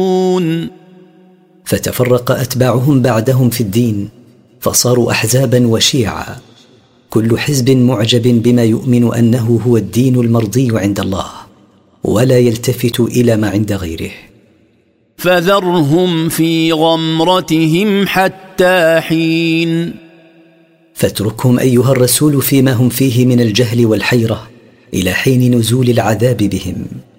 فتفرق أتباعهم بعدهم في الدين، فصاروا أحزابا وشيعا، كل حزب معجب بما يؤمن أنه هو الدين المرضي عند الله، ولا يلتفت إلى ما عند غيره. فذرهم في غمرتهم حتى حين. فاتركهم أيها الرسول فيما هم فيه من الجهل والحيرة إلى حين نزول العذاب بهم.